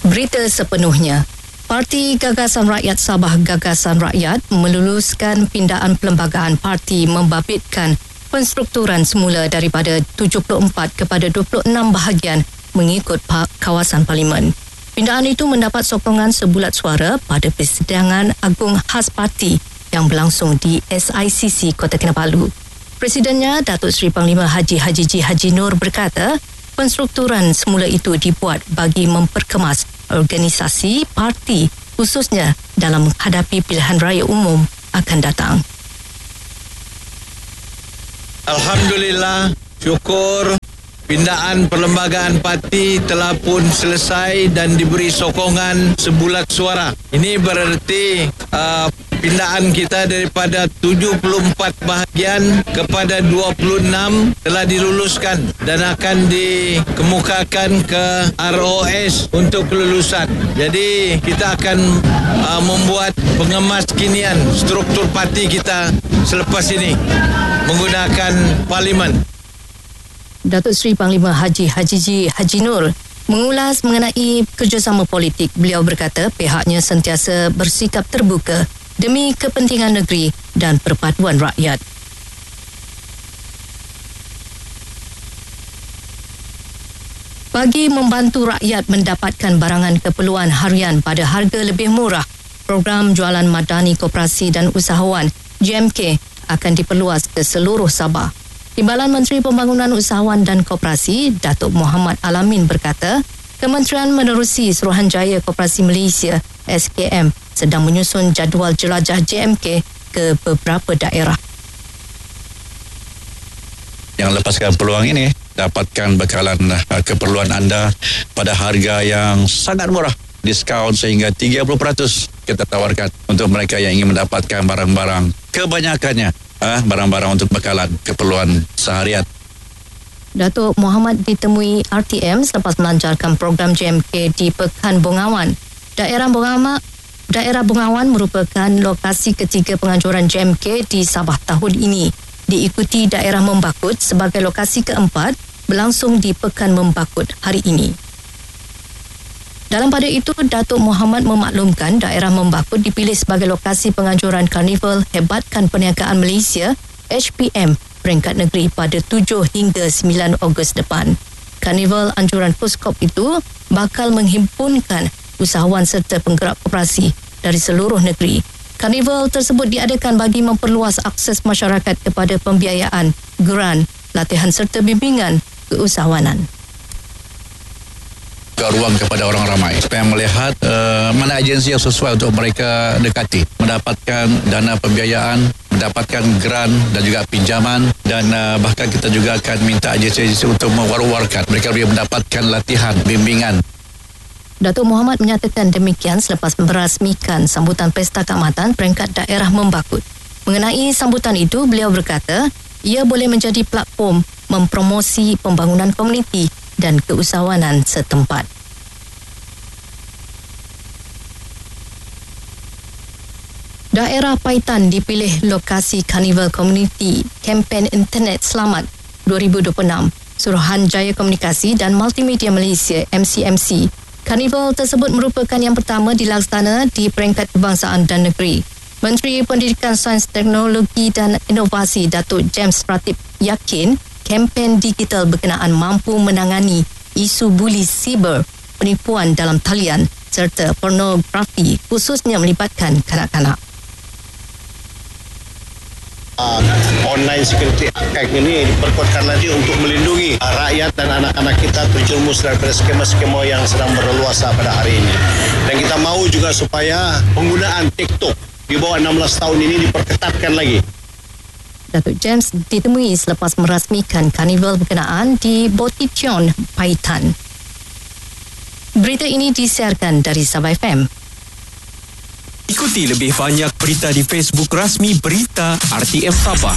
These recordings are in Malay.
Berita sepenuhnya. Parti Gagasan Rakyat Sabah Gagasan Rakyat meluluskan pindaan perlembagaan parti membabitkan penstrukturan semula daripada 74 kepada 26 bahagian mengikut kawasan parlimen. Pindaan itu mendapat sokongan sebulat suara pada persidangan agung khas parti yang berlangsung di SICC Kota Kinabalu. Presidennya Datuk Seri Panglima Haji Haji Nur berkata, penstrukturan semula itu dibuat bagi memperkemas organisasi parti khususnya dalam menghadapi pilihan raya umum akan datang. Alhamdulillah, syukur pindaan perlembagaan parti telah pun selesai dan diberi sokongan sebulat suara. Ini berarti pindaan kita daripada 74 bahagian kepada 26 telah diluluskan dan akan dikemukakan ke ROS untuk kelulusan. Jadi kita akan membuat pengemaskinian struktur parti kita selepas ini menggunakan parlimen. Datuk Seri Panglima Haji Nur mengulas mengenai kerjasama politik. Beliau berkata pihaknya sentiasa bersikap terbuka demi kepentingan negeri dan perpaduan rakyat. Bagi membantu rakyat mendapatkan barangan keperluan harian pada harga lebih murah, program jualan madani koperasi dan usahawan JMK akan diperluas ke seluruh Sabah. Timbalan Menteri Pembangunan Usahawan dan Koperasi, Datuk Muhammad Alamin berkata, Kementerian menerusi Suruhanjaya Koperasi Malaysia SKM sedang menyusun jadual jelajah JMK ke beberapa daerah. Yang lepaskan peluang ini, dapatkan bekalan keperluan anda pada harga yang sangat murah. Diskaun sehingga 30% kita tawarkan untuk mereka yang ingin mendapatkan barang-barang, kebanyakannya barang-barang untuk bekalan keperluan seharian. Datuk Muhammad ditemui RTM selepas melancarkan program JMK di Pekan Bungawan. Daerah Bungawan merupakan lokasi ketiga penganjuran JMK di Sabah tahun ini. Diikuti daerah Membakut sebagai lokasi keempat berlangsung di Pekan Membakut hari ini. Dalam pada itu, Datuk Muhammad memaklumkan daerah Membakut dipilih sebagai lokasi penganjuran Karnival Hebatkan Perniagaan Malaysia HPM peringkat negeri pada 7 hingga 9 Ogos depan. Karnival anjuran Puskop itu bakal menghimpunkan usahawan serta penggerak koperasi dari seluruh negeri. Karnival tersebut diadakan bagi memperluas akses masyarakat kepada pembiayaan, geran, latihan serta bimbingan keusahawanan. Ruang kepada orang ramai supaya melihat mana agensi yang sesuai untuk mereka dekati, mendapatkan dana pembiayaan, mendapatkan geran dan juga pinjaman, dan bahkan kita juga akan minta agensi untuk mewar-warkan mereka boleh mendapatkan latihan, bimbingan. Datuk Muhammad menyatakan demikian selepas merasmikan sambutan Pesta Keamatan peringkat daerah Membakut. Mengenai sambutan itu, beliau berkata ia boleh menjadi platform mempromosi pembangunan komuniti dan keusahawanan setempat. Daerah Paitan dipilih lokasi Karnival Komuniti Kempen Internet Selamat 2026 Suruhanjaya Komunikasi dan Multimedia Malaysia MCMC. Karnival tersebut merupakan yang pertama dilaksana di peringkat kebangsaan dan negeri. Menteri Pendidikan Sains Teknologi dan Inovasi Datuk James Ratib yakin kempen digital berkenaan mampu menangani isu buli siber, penipuan dalam talian serta pornografi khususnya melibatkan kanak-kanak. Online Security Act ini diperkuatkan lagi untuk melindungi rakyat dan anak-anak kita terjerumus daripada skema-skema yang sedang berleluasa pada hari ini. Dan kita mahu juga supaya penggunaan TikTok di bawah 16 tahun ini diperketatkan lagi. Datuk James ditemui selepas merasmikan karnival berkenaan di Botition, Paitan. Berita ini disiarkan dari Sabah FM. Ikuti lebih banyak berita di Facebook rasmi Berita RTM Sabah.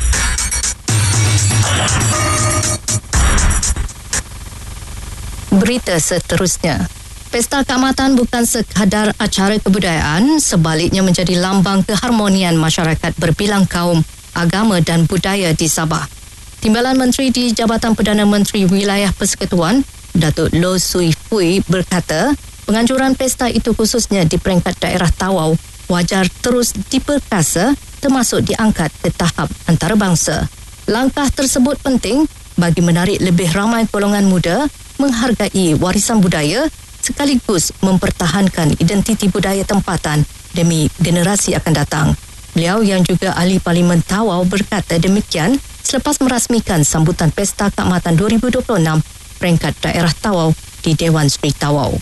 Berita seterusnya. Pesta Keamatan bukan sekadar acara kebudayaan, sebaliknya menjadi lambang keharmonian masyarakat berbilang kaum, agama dan budaya di Sabah. Timbalan Menteri di Jabatan Perdana Menteri Wilayah Persekutuan, Datuk Loh Sui Fui berkata, Penganjuran pesta itu khususnya di peringkat daerah Tawau wajar terus diperkasa termasuk diangkat ke tahap antarabangsa. Langkah tersebut penting bagi menarik lebih ramai golongan muda menghargai warisan budaya sekaligus mempertahankan identiti budaya tempatan demi generasi akan datang. Beliau yang juga ahli Parlimen Tawau berkata demikian selepas merasmikan sambutan Pesta Keamatan 2026 peringkat daerah Tawau di Dewan Seri Tawau.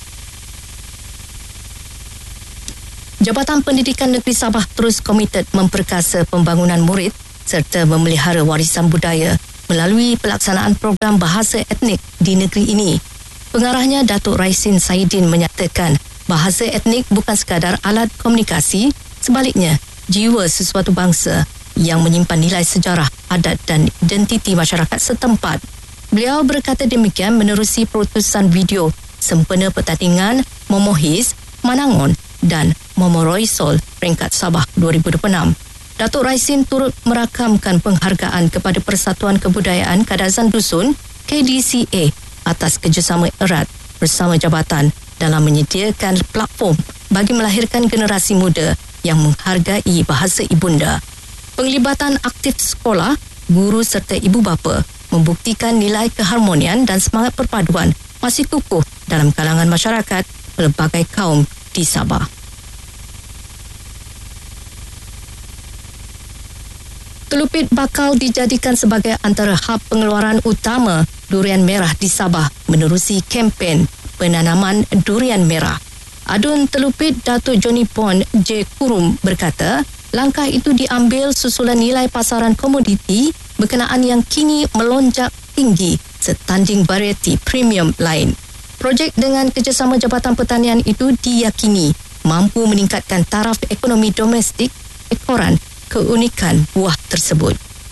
Jabatan Pendidikan Negeri Sabah terus komited memperkasa pembangunan murid serta memelihara warisan budaya melalui pelaksanaan program bahasa etnik di negeri ini. Pengarahnya Datuk Raisin Saidin menyatakan bahasa etnik bukan sekadar alat komunikasi, sebaliknya jiwa sesuatu bangsa yang menyimpan nilai sejarah, adat dan identiti masyarakat setempat. Beliau berkata demikian menerusi perutusan video sempena pertandingan Momohis, Manangon dan Momoroisol peringkat Sabah 2026. Datuk Raisin turut merakamkan penghargaan kepada Persatuan Kebudayaan Kadazan Dusun KDCA atas kerjasama erat bersama jabatan dalam menyediakan platform bagi melahirkan generasi muda yang menghargai bahasa ibunda. Penglibatan aktif sekolah, guru serta ibu bapa membuktikan nilai keharmonian dan semangat perpaduan masih kukuh dalam kalangan masyarakat pelbagai kaum di Sabah. Telupit bakal dijadikan sebagai antara hub pengeluaran utama durian merah di Sabah menerusi kempen penanaman durian merah. Adun Telupit Datuk Johnny Pon J. Kurum berkata, langkah itu diambil susulan nilai pasaran komoditi berkenaan yang kini melonjak tinggi setanding varieti premium lain. Projek dengan kerjasama Jabatan Pertanian itu diyakini mampu meningkatkan taraf ekonomi domestik ekoran keunikan buah tersebut.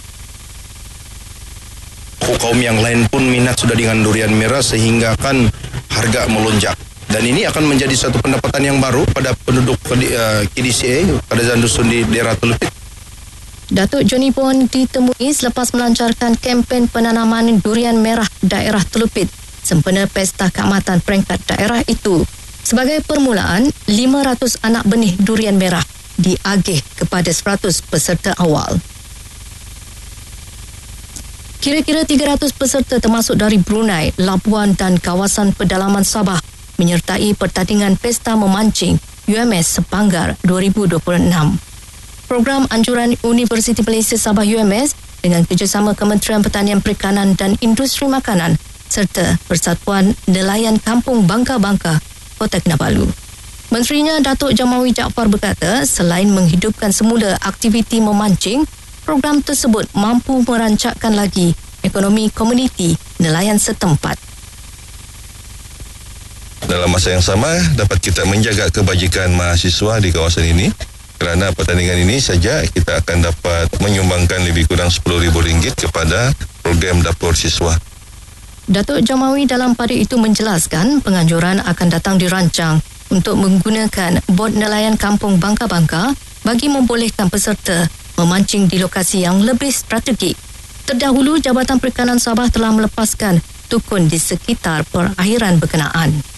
Kaum yang lain pun minat sudah dengan durian merah sehingga akan harga melonjak. Dan ini akan menjadi satu pendapatan yang baru pada penduduk KDCA pada Zandusun di daerah Telupit. Datuk Johnny Pon ditemui selepas melancarkan kempen penanaman durian merah daerah Telupit sempena Pesta Keamatan peringkat daerah itu. Sebagai permulaan, 500 anak benih durian merah diagih kepada 100 peserta awal. Kira-kira 300 peserta termasuk dari Brunei, Labuan dan kawasan pedalaman Sabah menyertai pertandingan Pesta Memancing UMS Sepanggar 2026. Program anjuran Universiti Malaysia Sabah UMS dengan kerjasama Kementerian Pertanian Perikanan dan Industri Makanan serta Persatuan Nelayan Kampung Bangka-Bangka, Kota Kinabalu. Menterinya Datuk Jamawi Jaafar berkata, selain menghidupkan semula aktiviti memancing, program tersebut mampu merancakkan lagi ekonomi komuniti nelayan setempat. Dalam masa yang sama, dapat kita menjaga kebajikan mahasiswa di kawasan ini. Kerana pertandingan ini saja, kita akan dapat menyumbangkan lebih kurang RM10,000 kepada program dapur siswa. Datuk Jamawi dalam pada itu menjelaskan penganjuran akan datang dirancang untuk menggunakan bot nelayan kampung Bangka-Bangka bagi membolehkan peserta memancing di lokasi yang lebih strategik. Terdahulu, Jabatan Perikanan Sabah telah melepaskan tukun di sekitar perakhiran berkenaan.